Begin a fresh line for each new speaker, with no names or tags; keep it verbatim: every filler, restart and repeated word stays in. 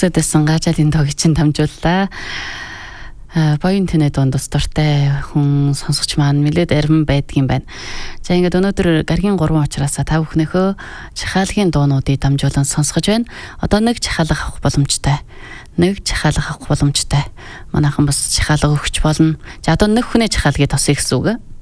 сонсоод байсан Гажалын тоог чинь дамжууллаа. Боён тэнэ донд ус дуртай хүн сонсогч маань нэлээд арим байдгийн байна. За ингээд өнөөдөр гаргийн гурван учраас та бүхнийхөө чахалгийн дуунуудыг дамжуулан сонсгож байна. Одоо нэг чахалга авах боломжтой. Нэг чахалга авах боломжтой. Манайхан бас чахалга өгч болно. За одоо нэг хүний чахалгыг тосъё гэсэн үг.